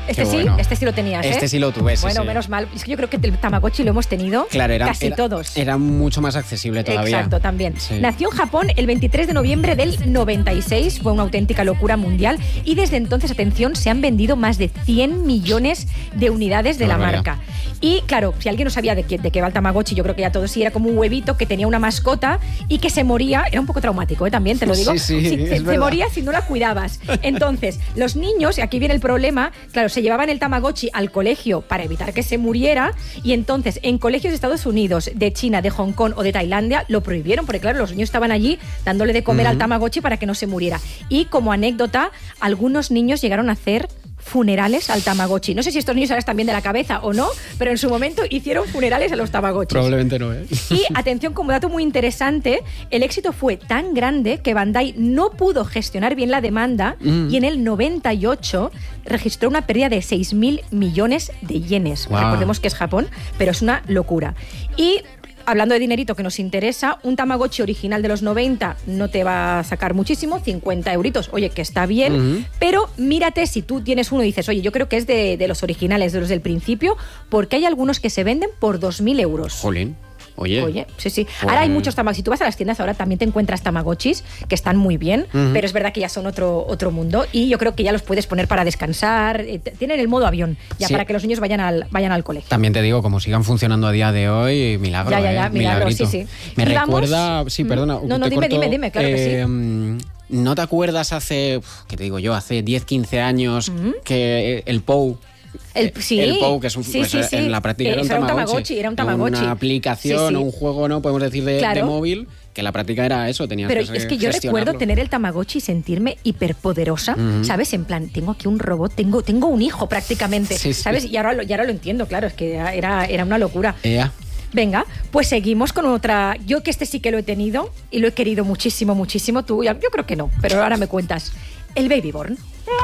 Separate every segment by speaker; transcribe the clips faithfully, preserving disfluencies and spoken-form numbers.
Speaker 1: Este
Speaker 2: Qué
Speaker 1: sí,
Speaker 2: bueno.
Speaker 1: este sí lo tenías, ¿eh?
Speaker 2: Este sí lo tuve, sí,
Speaker 1: Bueno,
Speaker 2: sí.
Speaker 1: menos mal. Es que yo creo que el Tamagotchi lo hemos tenido
Speaker 2: Claro, era,
Speaker 1: casi
Speaker 2: era,
Speaker 1: todos.
Speaker 2: Era mucho más accesible todavía.
Speaker 1: Exacto, también.
Speaker 2: Sí.
Speaker 1: Nació en Japón el veintitrés de noviembre del noventa y seis, fue una auténtica locura mundial y desde entonces, atención, se han vendido más de cien millones de unidades de
Speaker 2: Qué
Speaker 1: la
Speaker 2: barbaridad.
Speaker 1: marca. Y claro, si alguien no sabía de qué, de qué va el Tamagotchi, yo creo que ya todos sí, era como un huevito que tenía una mascota y que se moría, era un poco traumático, ¿eh? También te lo digo.
Speaker 2: Sí, sí,
Speaker 1: Sí,
Speaker 2: es
Speaker 1: se, se
Speaker 2: verdad.
Speaker 1: moría si no la cuidabas. Entonces, los niños, y aquí viene el problema, claro, se llevaban el Tamagotchi al colegio para evitar que se muriera y entonces en colegios de Estados Unidos, de China, de Hong Kong o de Tailandia lo prohibieron porque claro, los niños estaban allí dándole de comer
Speaker 2: Uh-huh.
Speaker 1: al Tamagotchi para que no se muriera. Y como anécdota, algunos niños llegaron a hacer funerales al Tamagotchi. No sé si estos niños ahora están bien de la cabeza o no, pero en su momento hicieron funerales a los Tamagotchis.
Speaker 2: Probablemente no, ¿eh?
Speaker 1: Y atención, como dato muy interesante, el éxito fue tan grande que Bandai no pudo gestionar bien la demanda
Speaker 2: Mm.
Speaker 1: y en el noventa y ocho registró una pérdida de seis mil millones de yenes.
Speaker 2: Wow.
Speaker 1: Recordemos que es Japón, pero es una locura. Y hablando de dinerito que nos interesa, un Tamagotchi original de los noventa no te va a sacar muchísimo, cincuenta euritos, oye, que está bien,
Speaker 2: Ujú.
Speaker 1: pero mírate si tú tienes uno y dices, oye, yo creo que es de, de los originales, de los del principio, porque hay algunos que se venden por dos mil euros.
Speaker 2: Jolín. Oye.
Speaker 1: Oye, sí, sí.
Speaker 2: Pues-
Speaker 1: Ahora hay muchos Tamagotchis. Si tú vas a las tiendas ahora también te encuentras Tamagotchis que están muy bien,
Speaker 2: Ujú.
Speaker 1: pero es verdad que ya son otro, otro mundo y yo creo que ya los puedes poner para descansar. eh, t- Tienen el modo avión ya
Speaker 2: Sí.
Speaker 1: para que los niños vayan al, vayan al colegio.
Speaker 2: También te digo, como sigan funcionando a día de hoy, milagro,
Speaker 1: Ya, ya, ya,
Speaker 2: ¿eh?
Speaker 1: milagro,
Speaker 2: Milagrito.
Speaker 1: sí, sí.
Speaker 2: Me
Speaker 1: Y vamos-
Speaker 2: recuerda... Sí,
Speaker 1: Mm.
Speaker 2: perdona.
Speaker 1: No, no,
Speaker 2: te
Speaker 1: dime,
Speaker 2: corto.
Speaker 1: dime, dime, claro que sí.
Speaker 2: Eh, ¿No te acuerdas hace, uf, qué te digo yo, hace diez, quince años que el P O U...
Speaker 1: El-
Speaker 2: eh,
Speaker 1: sí.
Speaker 2: el P O U, que es un,
Speaker 1: Sí,
Speaker 2: pues,
Speaker 1: sí, sí.
Speaker 2: en la práctica
Speaker 1: Eh,
Speaker 2: era un
Speaker 1: eso era un
Speaker 2: Tamagotchi.
Speaker 1: Tamagotchi, era un Tamagotchi.
Speaker 2: Una aplicación
Speaker 1: Sí, sí.
Speaker 2: o un juego, ¿no? Podemos decir de,
Speaker 1: Claro.
Speaker 2: de móvil, que en la práctica era eso, tenías
Speaker 1: Pero
Speaker 2: que
Speaker 1: es que yo
Speaker 2: gestionarlo.
Speaker 1: recuerdo tener el Tamagotchi y sentirme hiperpoderosa,
Speaker 2: Ujú.
Speaker 1: ¿sabes? En plan, tengo aquí un robot, tengo, tengo un hijo prácticamente,
Speaker 2: Sí, sí.
Speaker 1: ¿sabes? Y ahora, lo- y ahora lo entiendo, claro, es que era, era una locura.
Speaker 2: Ea.
Speaker 1: Venga, pues seguimos con otra. Yo que este sí que lo he tenido y lo he querido muchísimo, muchísimo. Tú, ya- yo creo que no, pero ahora me cuentas. El Babyborn.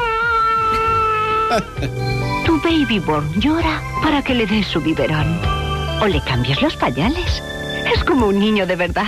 Speaker 3: Tu Babyborn llora para que le des su biberón. O le cambies los pañales. Es como un niño de verdad.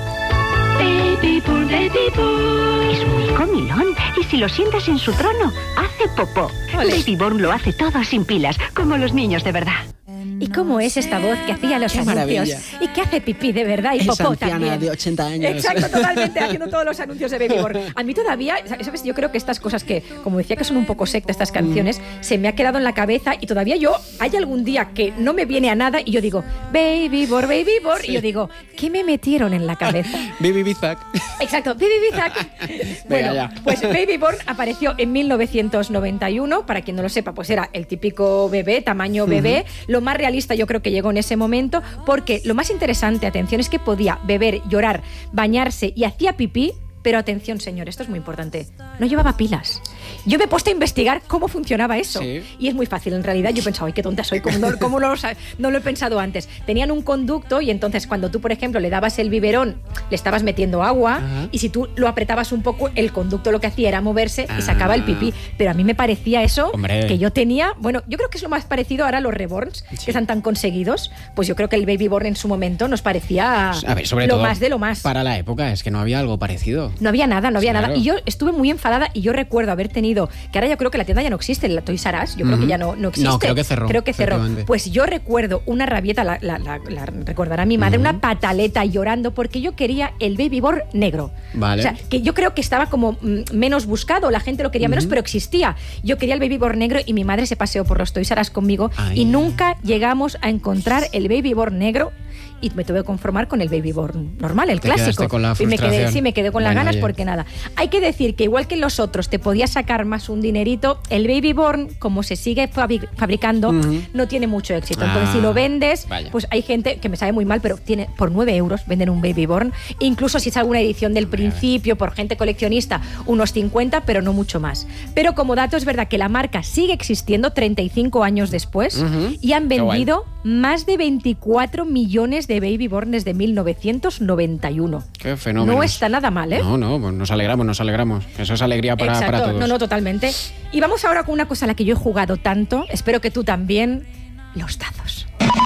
Speaker 3: Babyborn, Babyborn. Es muy comilón. Y si lo sientas en su trono, hace popó.
Speaker 1: Ole.
Speaker 3: Babyborn lo hace todo sin pilas, como los niños de verdad.
Speaker 1: ¿Y cómo es esta voz que hacía los
Speaker 2: Qué
Speaker 1: anuncios?
Speaker 2: maravilla.
Speaker 1: Y que hace pipí de verdad y
Speaker 2: Esa
Speaker 1: popó
Speaker 2: anciana
Speaker 1: también.
Speaker 2: de ochenta años.
Speaker 1: Exacto, totalmente, haciendo todos los anuncios de Babyborn. A mí todavía, ¿sabes? Yo creo que estas cosas que, como decía que son un poco secta estas canciones, se me ha quedado en la cabeza y todavía yo, hay algún día que no me viene a nada y yo digo, Babyborn, Babyborn, y yo digo, ¿qué me metieron en la cabeza?
Speaker 2: Bibi Bizak.
Speaker 1: Exacto, Baby Bizak. Bueno,
Speaker 2: ya.
Speaker 1: pues Babyborn apareció en mil novecientos noventa y uno, para quien no lo sepa, pues era el típico bebé, tamaño bebé, lo más realista yo creo que llegó en ese momento, porque lo más interesante, atención, es que podía beber, llorar, bañarse y hacía pipí, pero atención, señor, esto es muy importante, no llevaba pilas. Yo me he puesto a investigar cómo funcionaba eso.
Speaker 2: Sí.
Speaker 1: Y es muy fácil. En realidad yo pensaba, ay, qué tonta soy, ¿cómo, no, cómo no, lo, sab- no lo he pensado antes? Tenían un conducto y entonces cuando tú, por ejemplo, le dabas el biberón, le estabas metiendo agua
Speaker 2: Ajá.
Speaker 1: y si tú lo apretabas un poco, el conducto lo que hacía era moverse y sacaba el
Speaker 2: Ah.
Speaker 1: pipí. Pero a mí me parecía eso
Speaker 2: Hombre.
Speaker 1: que yo tenía... Bueno, yo creo que es lo más parecido ahora a los reborns,
Speaker 2: Sí.
Speaker 1: que están tan conseguidos. Pues yo creo que el Babyborn en su momento nos parecía
Speaker 2: A ver, sobre
Speaker 1: lo
Speaker 2: todo
Speaker 1: más de lo más.
Speaker 2: para la época, es que no había algo parecido.
Speaker 1: No había nada, no había
Speaker 2: Claro.
Speaker 1: nada. Y yo estuve muy enfadada y yo recuerdo haber tenido, que ahora yo creo que la tienda ya no existe, la Toys R Us, yo creo
Speaker 2: Ujú.
Speaker 1: que ya no, no existe.
Speaker 2: No, creo que cerró,
Speaker 1: Creo que cerró.
Speaker 2: efectivamente.
Speaker 1: Pues yo recuerdo una rabieta, la, la- la- la recordará mi madre,
Speaker 2: Ujú.
Speaker 1: una pataleta llorando porque yo quería el Babyborn negro.
Speaker 2: Vale.
Speaker 1: O sea, que yo creo que estaba como mm, menos buscado, la gente lo quería menos, pero existía. Yo quería el Babyborn negro y mi madre se paseó por los Toys R Us conmigo
Speaker 2: Ay.
Speaker 1: y nunca llegamos a encontrar el Babyborn negro. Y me tuve que conformar con el Babyborn normal, el
Speaker 2: Te
Speaker 1: clásico.
Speaker 2: quedaste con la
Speaker 1: y me quedé,
Speaker 2: frustración.
Speaker 1: sí, me quedé con las
Speaker 2: Bueno,
Speaker 1: ganas
Speaker 2: oye.
Speaker 1: porque nada. Hay que decir que igual que en los otros te podía sacar más un dinerito, el Babyborn, como se sigue fabri- fabricando,
Speaker 2: Ujú.
Speaker 1: no tiene mucho éxito. Entonces,
Speaker 2: Ah,
Speaker 1: si lo vendes,
Speaker 2: vaya.
Speaker 1: pues hay gente que me sabe muy mal, pero tiene por nueve euros venden un Babyborn. Incluso si es alguna edición del principio, por gente coleccionista, unos cincuenta, pero no mucho más. Pero como dato, es verdad que la marca sigue existiendo treinta y cinco años después
Speaker 2: Ujú.
Speaker 1: y han
Speaker 2: Qué guay.
Speaker 1: vendido más de veinticuatro millones de Babyborn desde mil novecientos noventa y uno.
Speaker 2: Qué fenómeno.
Speaker 1: No está nada mal, ¿eh?
Speaker 2: No, no, pues nos alegramos, nos alegramos. Eso es alegría para,
Speaker 1: Exacto,
Speaker 2: para todos.
Speaker 1: no, no, totalmente. Y vamos ahora con una cosa a la que yo he jugado tanto, espero que tú también, los tazos.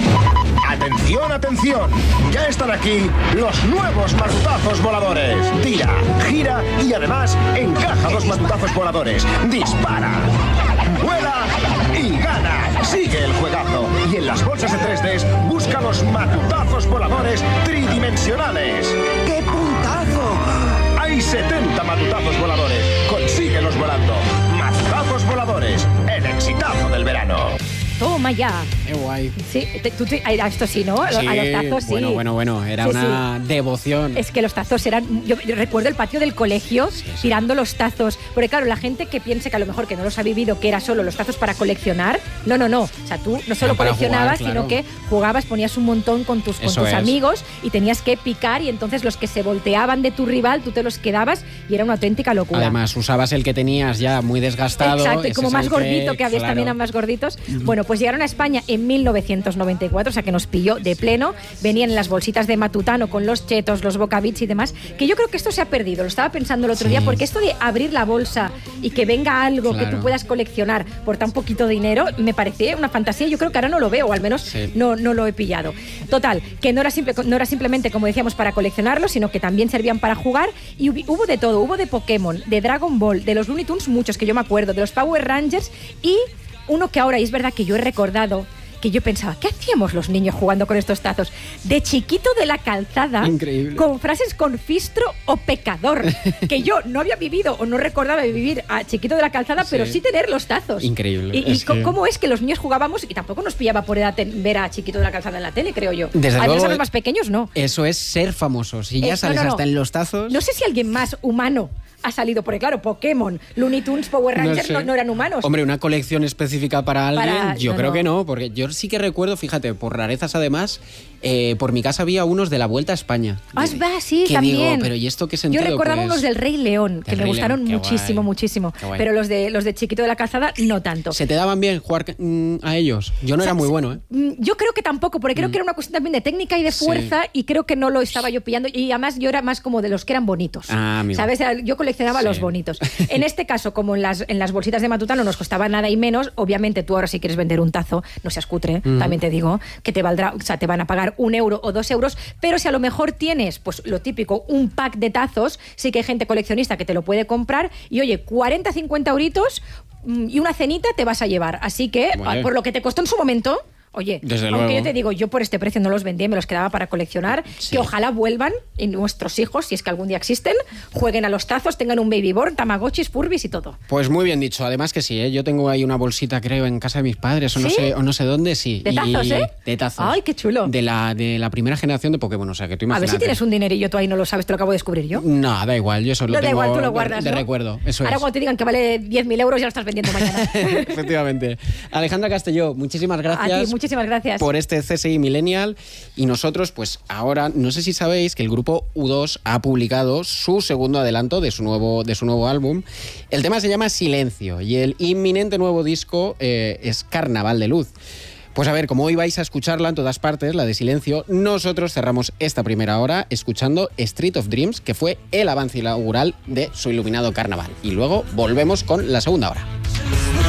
Speaker 4: Atención, atención. Ya están aquí los nuevos matutazos voladores. Tira, gira y además encaja dos matutazos voladores. Dispara, vuela y gana. Sigue el juegazo. Y en las bolsas de tres D busca los matutazos voladores tridimensionales.
Speaker 5: ¡Qué puntazo!
Speaker 4: Hay setenta matutazos voladores. Consíguelos volando. Matutazos voladores. El exitazo del verano.
Speaker 1: Toma ya.
Speaker 2: Qué guay.
Speaker 1: Sí, te, tú, te, a esto sí, ¿no?
Speaker 2: Sí,
Speaker 1: a los tazos sí.
Speaker 2: Bueno, bueno, bueno, era
Speaker 1: Sí,
Speaker 2: una
Speaker 1: sí.
Speaker 2: devoción.
Speaker 1: Es que los tazos eran... Yo, yo recuerdo el patio del colegio
Speaker 2: sí.
Speaker 1: tirando los tazos. Porque claro, la gente que piense que a lo mejor que no los ha vivido, que era solo los tazos para coleccionar. No, no, no. O sea, tú no solo
Speaker 2: Era para
Speaker 1: coleccionabas,
Speaker 2: jugar, claro.
Speaker 1: sino que jugabas, ponías un montón con tus, con
Speaker 2: Eso
Speaker 1: tus
Speaker 2: es.
Speaker 1: amigos y tenías que picar y entonces los que se volteaban de tu rival, tú te los quedabas y era una auténtica locura.
Speaker 2: Además, usabas el que tenías ya muy desgastado.
Speaker 1: Exacto, y
Speaker 2: ese
Speaker 1: como
Speaker 2: es
Speaker 1: más
Speaker 2: el
Speaker 1: gordito, que había
Speaker 2: claro.
Speaker 1: también a más gorditos. Bueno, pues llegaron a España en mil novecientos noventa y cuatro, o sea que nos pilló de pleno. Venían en las bolsitas de Matutano con los chetos, los bocabits y demás, que yo creo que esto se ha perdido. Lo estaba pensando el otro
Speaker 2: Sí.
Speaker 1: día, porque esto de abrir la bolsa y que venga algo
Speaker 2: Claro.
Speaker 1: que tú puedas coleccionar por tan poquito dinero, me parecía una fantasía. Yo creo que ahora no lo veo, o al menos
Speaker 2: Sí.
Speaker 1: no, no lo he pillado. Total, que no era, simple, no era simplemente, como decíamos, para coleccionarlo, sino que también servían para jugar. Y hubi- hubo de todo, hubo de Pokémon, de Dragon Ball, de los Looney Tunes, muchos que yo me acuerdo, de los Power Rangers y uno que ahora, y es verdad que yo he recordado, que yo pensaba, ¿qué hacíamos los niños jugando con estos tazos? De Chiquito de la Calzada,
Speaker 2: Increíble.
Speaker 1: con frases con fistro o pecador, que yo no había vivido o no recordaba vivir a Chiquito de la Calzada,
Speaker 2: Sí.
Speaker 1: pero sí tener los tazos.
Speaker 2: Increíble.
Speaker 1: Y, y
Speaker 2: Es
Speaker 1: co-
Speaker 2: que-
Speaker 1: cómo es que los niños jugábamos y tampoco nos pillaba por edad ten- ver a Chiquito de la Calzada en la tele, creo yo.
Speaker 2: Desde
Speaker 1: Al menos
Speaker 2: luego,
Speaker 1: a los más pequeños no.
Speaker 2: Eso es ser famoso. Si ya
Speaker 1: Eh, no,
Speaker 2: sales
Speaker 1: no, no.
Speaker 2: hasta en los tazos.
Speaker 1: No sé si alguien más humano ha salido, porque claro, Pokémon, Looney Tunes, Power Rangers no,
Speaker 2: sé.
Speaker 1: no eran humanos.
Speaker 2: Hombre, una colección específica para alguien,
Speaker 1: Para-
Speaker 2: yo
Speaker 1: no,
Speaker 2: creo
Speaker 1: no.
Speaker 2: que no, porque yo sí que recuerdo, fíjate, por rarezas además, eh, por mi casa había unos de la Vuelta a España.
Speaker 1: Ah, va, sí,
Speaker 2: que
Speaker 1: también.
Speaker 2: digo, pero ¿y esto qué sentido?
Speaker 1: Yo recordaba
Speaker 2: Pues,
Speaker 1: unos del Rey León, que
Speaker 2: del
Speaker 1: me
Speaker 2: Rey
Speaker 1: gustaron
Speaker 2: León, qué
Speaker 1: muchísimo,
Speaker 2: guay.
Speaker 1: muchísimo.
Speaker 2: Qué guay.
Speaker 1: Pero los de los de Chiquito de la Calzada, no tanto.
Speaker 2: ¿Se te daban bien jugar mm, a ellos? Yo no era muy bueno, ¿eh?
Speaker 1: Mm, Yo creo que tampoco, porque creo que era una cuestión también de técnica y de
Speaker 2: Sí.
Speaker 1: fuerza, y creo que no lo estaba yo pillando. Y además yo era más como de los que eran bonitos.
Speaker 2: Ah, amigo.
Speaker 1: ¿Sabes? Era- Yo coleccionaba
Speaker 2: Sí.
Speaker 1: los bonitos. En este caso, como en las, en las bolsitas de Matutano nos costaba nada y menos, obviamente tú ahora si quieres vender un tazo, no seas cutre,
Speaker 2: Mm.
Speaker 1: también te digo, que te valdrá, o sea, te van a pagar un euro o dos euros, pero si a lo mejor tienes, pues lo típico, un pack de tazos, sí que hay gente coleccionista que te lo puede comprar, y oye, cuarenta, cincuenta euritos mm, y una cenita te vas a llevar. Así que,
Speaker 2: Vale.
Speaker 1: por lo que te costó en su momento... Oye,
Speaker 2: Desde
Speaker 1: aunque
Speaker 2: luego.
Speaker 1: yo te digo, yo por este precio no los vendía, me los quedaba para coleccionar,
Speaker 2: Sí.
Speaker 1: que ojalá vuelvan y nuestros hijos, si es que algún día existen, jueguen a los tazos, tengan un baby born, tamagotchis, furbis y todo.
Speaker 2: Pues muy bien dicho, además que sí, ¿eh? Yo tengo ahí una bolsita, creo, en casa de mis padres, o no
Speaker 1: ¿Sí?
Speaker 2: sé, o no sé dónde, sí.
Speaker 1: ¿De
Speaker 2: Y-
Speaker 1: tazos, eh?
Speaker 2: De tazos.
Speaker 1: Ay, qué chulo.
Speaker 2: De la, de la primera generación de Pokémon, o sea, que tú
Speaker 1: A
Speaker 2: imagínate.
Speaker 1: ver si tienes un dinerillo tú ahí, no lo sabes, te lo acabo de descubrir yo.
Speaker 2: No, da igual, yo eso lo
Speaker 1: No da
Speaker 2: tengo
Speaker 1: igual, tú lo
Speaker 2: de-
Speaker 1: guardas,
Speaker 2: de,
Speaker 1: ¿no?
Speaker 2: recuerdo, eso
Speaker 1: Ahora
Speaker 2: es.
Speaker 1: cuando te digan que vale diez mil euros ya lo estás vendiendo mañana.
Speaker 2: Efectivamente. Alejandra Castelló, muchísimas gracias.
Speaker 1: A ti, muchísimas gracias.
Speaker 2: Por este C S I Millennial. Y nosotros, pues ahora, no sé si sabéis que el grupo U dos ha publicado su segundo adelanto de su nuevo, de su nuevo álbum. El tema se llama Silencio y el inminente nuevo disco eh, es Carnaval de Luz. Pues a ver, como hoy vais a escucharla en todas partes, la de Silencio, nosotros cerramos esta primera hora escuchando Street of Dreams, que fue el avance inaugural de su iluminado carnaval. Y luego volvemos con la segunda hora.